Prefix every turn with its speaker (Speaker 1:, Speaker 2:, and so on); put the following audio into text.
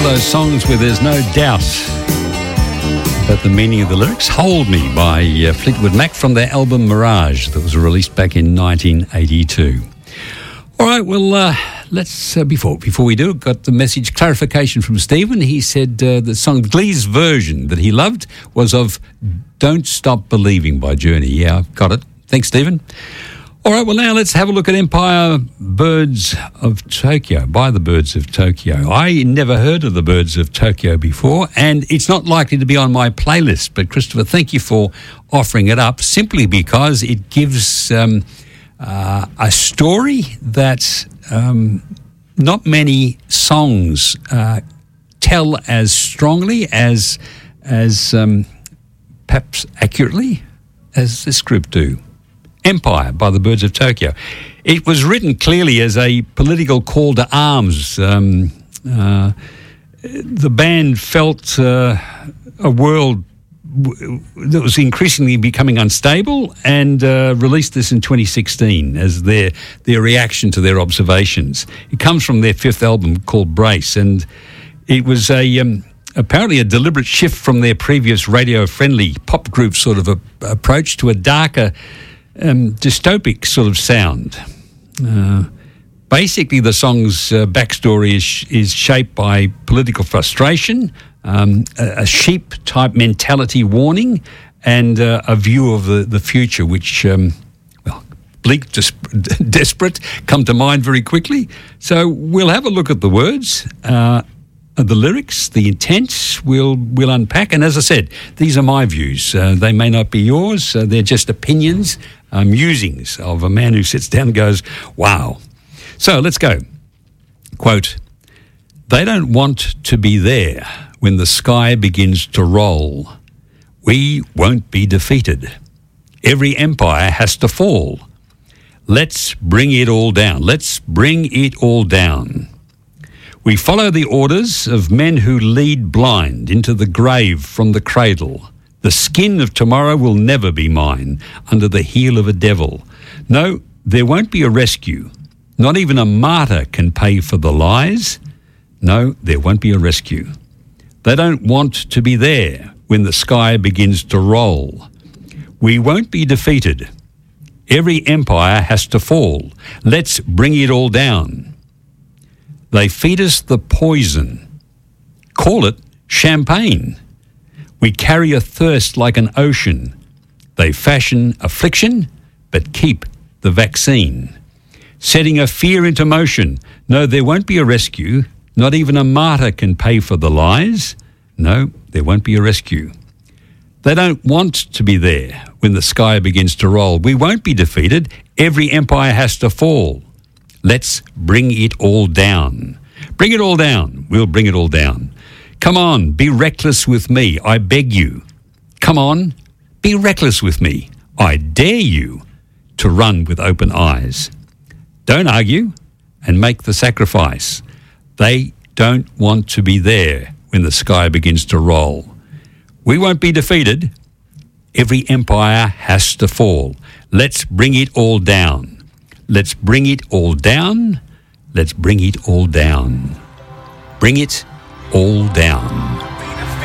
Speaker 1: those songs where there's no doubt about the meaning of the lyrics. Hold Me by Fleetwood Mac from their album Mirage that was released back in 1982. All right, well, let's, before we do, got the message clarification from Stephen. He said the song Glee's version that he loved was of Don't Stop Believing by Journey. Yeah, I've got it. Thanks, Stephen. All right, well, now let's have a look at Empire Birds of Tokyo, by the Birds of Tokyo. I never heard of the Birds of Tokyo before, and it's not likely to be on my playlist. But, Christopher, thank you for offering it up, simply because it gives a story that not many songs tell as strongly, as perhaps accurately, as this group do. Empire by the Birds of Tokyo. It was written clearly as a political call to arms. The band felt a world that was increasingly becoming unstable and released this in 2016 as their reaction to their observations. It comes from their fifth album called Brace, and it was apparently a deliberate shift from their previous radio-friendly pop group sort of approach to a darker dystopic sort of sound. Basically, the song's backstory is shaped by political frustration, a sheep-type mentality warning, and a view of the future, which, bleak, desperate, come to mind very quickly. So we'll have a look at the words, the lyrics, the intent, we'll unpack. And as I said, these are my views. They may not be yours. They're just opinions, musings of a man who sits down and goes, wow. So let's go. Quote, "They don't want to be there when the sky begins to roll. We won't be defeated. Every empire has to fall. Let's bring it all down. Let's bring it all down. We follow the orders of men who lead blind into the grave from the cradle. The skin of tomorrow will never be mine under the heel of a devil. No, there won't be a rescue. Not even a martyr can pay for the lies. No, there won't be a rescue. They don't want to be there when the sky begins to roll. We won't be defeated. Every empire has to fall. Let's bring it all down. They feed us the poison. Call it champagne. We carry a thirst like an ocean. They fashion affliction, but keep the vaccine. Setting a fear into motion. No, there won't be a rescue. Not even a martyr can pay for the lies. No, there won't be a rescue. They don't want to be there when the sky begins to roll. We won't be defeated. Every empire has to fall. Let's bring it all down. Bring it all down. We'll bring it all down. Come on, be reckless with me, I beg you. Come on, be reckless with me. I dare you to run with open eyes. Don't argue and make the sacrifice. They don't want to be there when the sky begins to roll. We won't be defeated. Every empire has to fall. Let's bring it all down. Let's bring it all down. Let's bring it all down. Bring it all down.